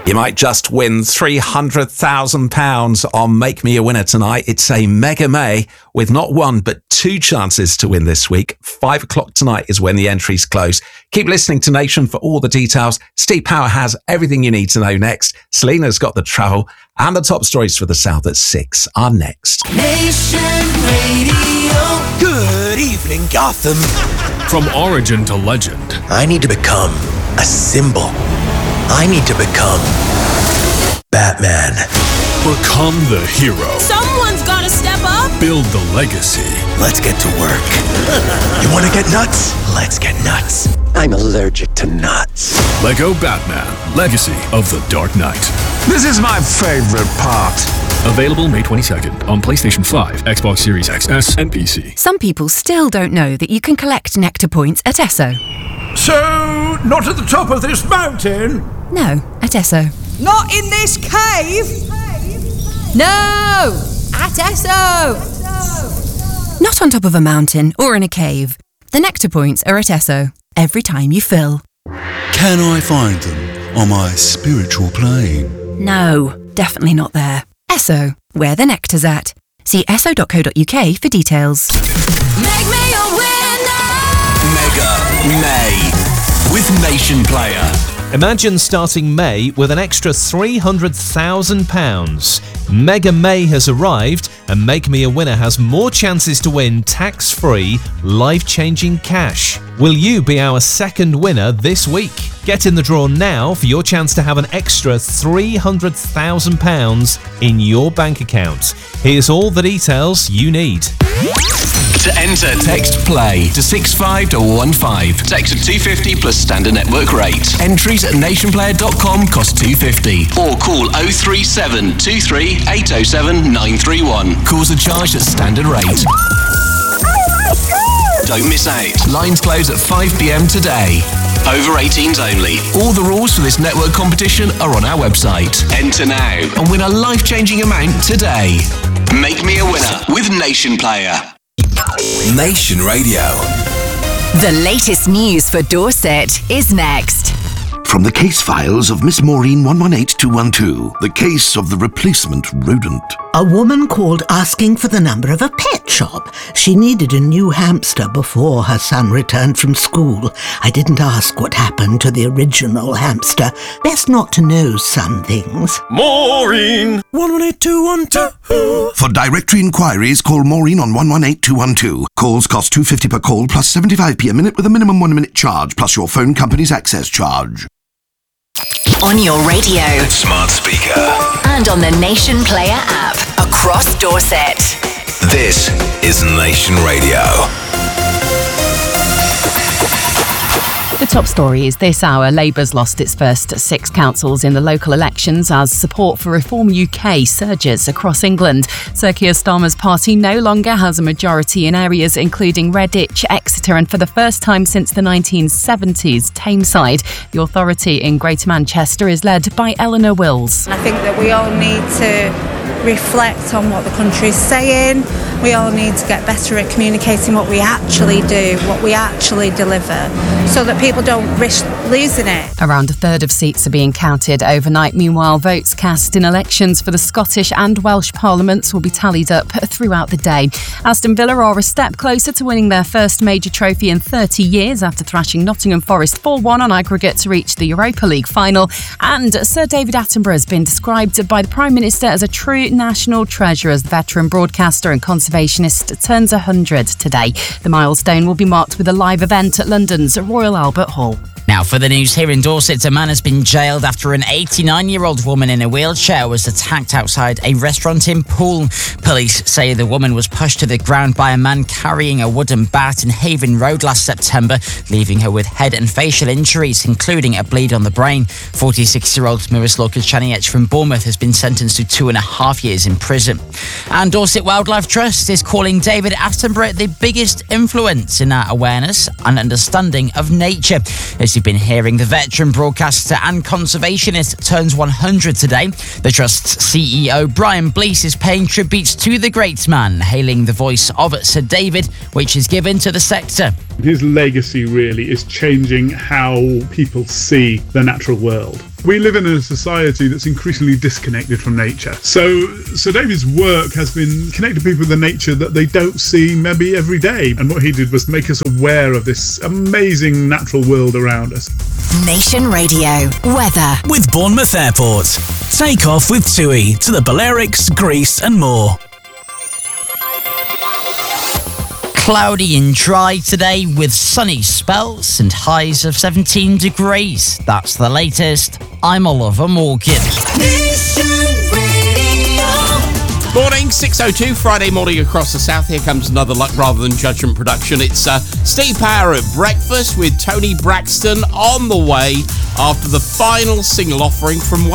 You might just win £300,000 on Make Me a Winner tonight. It's a Mega May with not one, but two chances to win this week. 5 o'clock tonight is when the entries close. Keep listening to Nation for all the details. Steve Power has everything you need to know next. Selena's got the travel, and the top stories for the South at 6 are next. Nation Radio. Good evening, Gotham. From origin to legend. I need to become a symbol. I need to become Batman. Become the hero. Someone's gotta step up. Build the legacy. Let's get to work. You want to get nuts? Let's get nuts. I'm allergic to nuts. Lego Batman, Legacy of the Dark Knight. This is my favorite part. Available May 22nd on PlayStation 5, Xbox Series XS, and PC. Some people still don't know that you can collect Nectar points at Esso. So, not at the top of this mountain? No, at Esso. Not in this cave. No! At Esso! Not on top of a mountain or in a cave. The Nectar points are at Esso every time you fill. Can I find them on my spiritual plane? No, definitely not there. Esso, where the nectar's at. See esso.co.uk for details. Make me a winner. Mega May with Nation Player. Imagine starting May with an extra £300,000. Mega May has arrived, and Make Me a Winner has more chances to win tax-free, life-changing cash. Will you be our second winner this week? Get in the draw now for your chance to have an extra £300,000 in your bank account. Here's all the details you need. To enter, text PLAY to 65115. Text at 250 plus standard network rate. Entries at nationplayer.com cost £2.50. Or call 037 23 807 931. Calls are charged at standard rate. Don't miss out. Lines close at 5 p.m. today. Over 18s only. All the rules for this network competition are on our website. Enter now and win a life-changing amount today. Make me a winner with Nation Player. Nation Radio. The latest news for Dorset is next. From the case files of Miss Maureen 118212, the case of the replacement rodent. A woman called asking for the number of a pet shop. She needed a new hamster before her son returned from school. I didn't ask what happened to the original hamster. Best not to know some things. Maureen 118212. For directory inquiries, call Maureen on 118212. Calls cost £2.50 per call plus 75p a minute with a minimum 1 minute charge plus your phone company's access charge. On your radio, Smart speaker. and on the Nation Player app across Dorset. This is Nation Radio. The top story is this hour. Labour's lost its first 6 councils in the local elections as support for Reform UK surges across England. Sir Keir Starmer's party no longer has a majority in areas including Redditch, Exeter and for the first time since the 1970s, Tameside. The authority in Greater Manchester is led by Eleanor Wills. I think that we all need to reflect on what the country is saying. We all need to get better at communicating what we actually do, what we actually deliver, so that people don't risk losing it. Around a third of seats are being counted overnight. Meanwhile, votes cast in elections for the Scottish and Welsh parliaments will be tallied up throughout the day. Aston Villa are a step closer to winning their first major trophy in 30 years after thrashing Nottingham Forest 4-1 on aggregate to reach the Europa League final. And Sir David Attenborough has been described by the Prime Minister as a true national treasure as the veteran broadcaster and conservationist turns 100 today. The milestone will be marked with a live event at London's Royal Albert Hall. Now for the news here in Dorset, a man has been jailed after an 89-year-old woman in a wheelchair was attacked outside a restaurant in Poole. Police say the woman was pushed to the ground by a man carrying a wooden bat in Haven Road last September, leaving her with head and facial injuries, including a bleed on the brain. 46-year-old Miroslav Kocaniec from Bournemouth has been sentenced to 2.5 years in prison. And Dorset Wildlife Trust is calling David Attenborough the biggest influence in our awareness and understanding of nature. As you've been hearing, the veteran broadcaster and conservationist turns 100 today. The Trust's CEO, Brian Blease, is paying tributes to the great man, hailing the voice of Sir David, which is given to the sector. His legacy really is changing how people see the natural world. We live in a society that's increasingly disconnected from nature. So David's work has been connecting people with the nature that they don't see maybe every day. And what he did was make us aware of this amazing natural world around us. Nation Radio weather with Bournemouth Airport. Take off with TUI to the Balearics, Greece and more. Cloudy and dry today with sunny spells and highs of 17 degrees. That's the latest. I'm Oliver Morgan. Morning, 6:02, Friday morning across the south. Here comes another Luck Rather Than Judgment production. It's Steve Power at breakfast with Tony Braxton on the way after the final single offering from